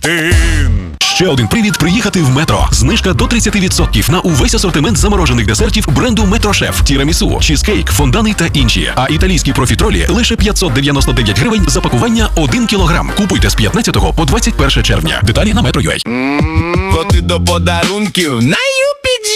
Ще один привід приїхати в Метро. Знижка до 30% на увесь асортимент заморожених десертів бренду Метрошеф, тірамісу, чізкейк, фондани та інші. А італійські профітролі лише 599 гривень за пакування 1 кілограм. Купуйте з 15 по 21 червня. Деталі на Metro.ua. Коти до подарунків на UPG.